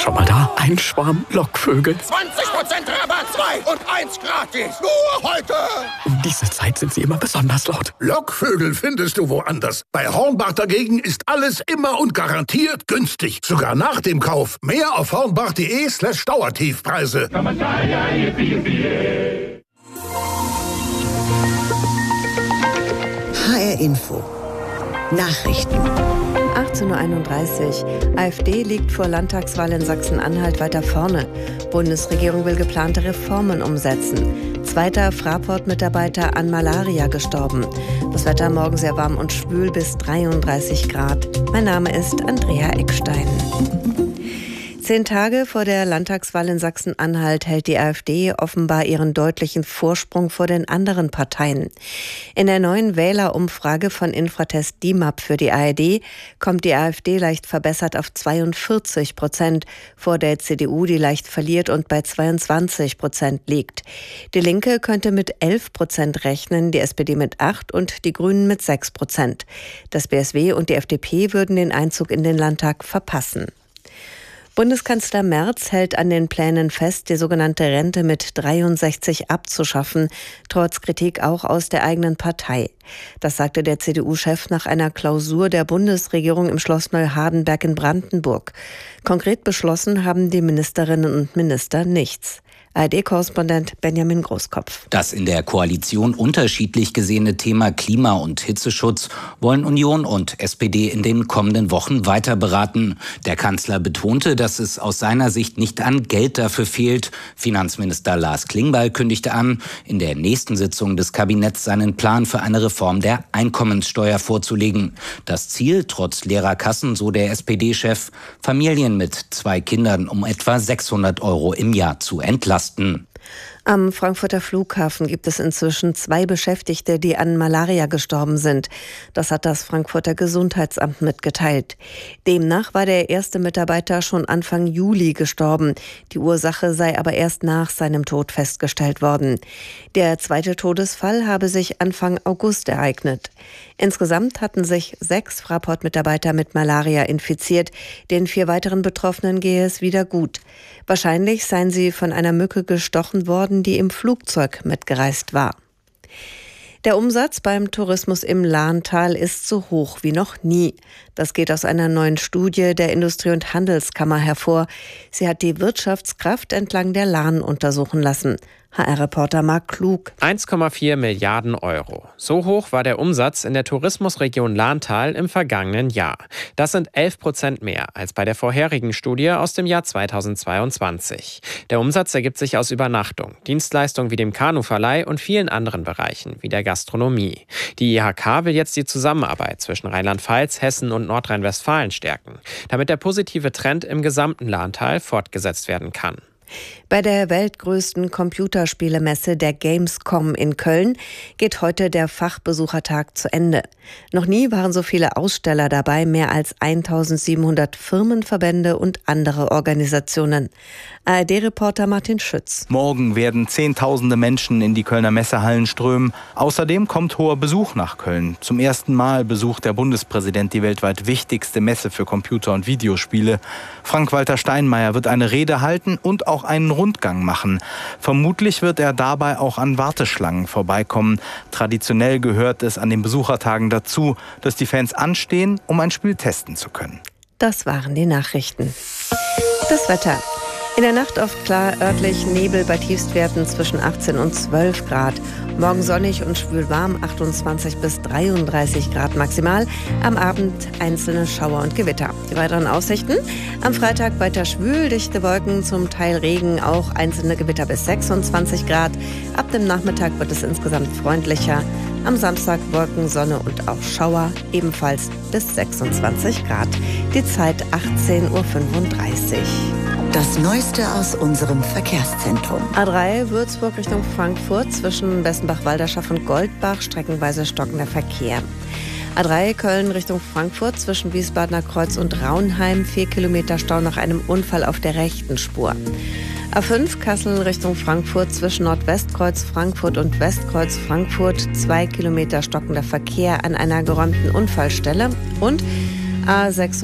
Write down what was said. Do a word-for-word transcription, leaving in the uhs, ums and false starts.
Schau mal da, ein Schwarm Lockvögel. zwanzig Prozent Rabatt, zwei und eins gratis. Nur heute. Um diese Zeit sind sie immer besonders laut. Lockvögel findest du woanders. Bei Hornbach dagegen ist alles immer und garantiert günstig. Sogar nach dem Kauf. Mehr auf hornbach.de slash Dauertiefpreise. H R Info. Nachrichten. achtzehn Uhr einunddreißig. AfD liegt vor Landtagswahl in Sachsen-Anhalt weiter vorne. Bundesregierung will geplante Reformen umsetzen. Zweiter Fraport-Mitarbeiter an Malaria gestorben. Das Wetter morgen sehr warm und schwül bis dreiunddreißig Grad. Mein Name ist Andrea Eckstein. Zehn Tage vor der Landtagswahl in Sachsen-Anhalt hält die AfD offenbar ihren deutlichen Vorsprung vor den anderen Parteien. In der neuen Wählerumfrage von Infratest D I M A P für die A R D kommt die AfD leicht verbessert auf zweiundvierzig Prozent vor der C D U, die leicht verliert und bei zweiundzwanzig Prozent liegt. Die Linke könnte mit elf Prozent rechnen, die S P D mit acht und die Grünen mit sechs Prozent. Das B S W und die F D P würden den Einzug in den Landtag verpassen. Bundeskanzler Merz hält an den Plänen fest, die sogenannte Rente mit dreiundsechzig abzuschaffen, trotz Kritik auch aus der eigenen Partei. Das sagte der C D U-Chef nach einer Klausur der Bundesregierung im Schloss Neuhardenberg in Brandenburg. Konkret beschlossen haben die Ministerinnen und Minister nichts. A R D-Korrespondent Benjamin Großkopf. Das in der Koalition unterschiedlich gesehene Thema Klima- und Hitzeschutz wollen Union und S P D in den kommenden Wochen weiter beraten. Der Kanzler betonte, dass es aus seiner Sicht nicht an Geld dafür fehlt. Finanzminister Lars Klingbeil kündigte an, in der nächsten Sitzung des Kabinetts seinen Plan für eine Reform der Einkommenssteuer vorzulegen. Das Ziel, trotz leerer Kassen, so der S P D-Chef, Familien mit zwei Kindern um etwa sechshundert Euro im Jahr zu entlasten. Am Frankfurter Flughafen gibt es inzwischen zwei Beschäftigte, die an Malaria gestorben sind. Das hat das Frankfurter Gesundheitsamt mitgeteilt. Demnach war der erste Mitarbeiter schon Anfang Juli gestorben. Die Ursache sei aber erst nach seinem Tod festgestellt worden. Der zweite Todesfall habe sich Anfang August ereignet. Insgesamt hatten sich sechs Fraport-Mitarbeiter mit Malaria infiziert. Den vier weiteren Betroffenen gehe es wieder gut. Wahrscheinlich seien sie von einer Mücke gestochen worden, die im Flugzeug mitgereist war. Der Umsatz beim Tourismus im Lahntal ist so hoch wie noch nie. Das geht aus einer neuen Studie der Industrie- und Handelskammer hervor. Sie hat die Wirtschaftskraft entlang der Lahn untersuchen lassen. H R-Reporter Marc Klug. eins Komma vier Milliarden Euro. So hoch war der Umsatz in der Tourismusregion Lahntal im vergangenen Jahr. Das sind elf Prozent mehr als bei der vorherigen Studie aus dem Jahr zweitausendzweiundzwanzig. Der Umsatz ergibt sich aus Übernachtung, Dienstleistungen wie dem Kanuverleih und vielen anderen Bereichen wie der Gastronomie. Die I H K will jetzt die Zusammenarbeit zwischen Rheinland-Pfalz, Hessen und Nordrhein-Westfalen stärken, damit der positive Trend im gesamten Lahntal fortgesetzt werden kann. Bei der weltgrößten Computerspielemesse der Gamescom in Köln geht heute der Fachbesuchertag zu Ende. Noch nie waren so viele Aussteller dabei, mehr als eintausendsiebenhundert Firmenverbände und andere Organisationen. A R D-Reporter Martin Schütz. Morgen werden Zehntausende Menschen in die Kölner Messehallen strömen. Außerdem kommt hoher Besuch nach Köln. Zum ersten Mal besucht der Bundespräsident die weltweit wichtigste Messe für Computer- und Videospiele. Frank-Walter Steinmeier wird eine Rede halten und auch einen Rundgang machen. Vermutlich wird er dabei auch an Warteschlangen vorbeikommen. Traditionell gehört es an den Besuchertagen dazu, dass die Fans anstehen, um ein Spiel testen zu können. Das waren die Nachrichten. Das Wetter. In der Nacht oft klar, örtlich Nebel bei Tiefstwerten zwischen achtzehn und zwölf Grad. Morgen sonnig und schwül warm, achtundzwanzig bis dreiunddreißig Grad maximal. Am Abend einzelne Schauer und Gewitter. Die weiteren Aussichten: am Freitag weiter schwül, dichte Wolken, zum Teil Regen, auch einzelne Gewitter bis sechsundzwanzig Grad. Ab dem Nachmittag wird es insgesamt freundlicher. Am Samstag Wolken, Sonne und auch Schauer, ebenfalls bis sechsundzwanzig Grad. Die Zeit achtzehn Uhr fünfunddreißig. Das Neueste aus unserem Verkehrszentrum. A drei Würzburg Richtung Frankfurt zwischen Bessenbach-Walderschaft und Goldbach streckenweise stockender Verkehr. A drei Köln Richtung Frankfurt zwischen Wiesbadener Kreuz und Raunheim, vier Kilometer Stau nach einem Unfall auf der rechten Spur. A fünf Kassel Richtung Frankfurt zwischen Nordwestkreuz Frankfurt und Westkreuz Frankfurt, zwei Kilometer stockender Verkehr an einer geräumten Unfallstelle. Und A sechs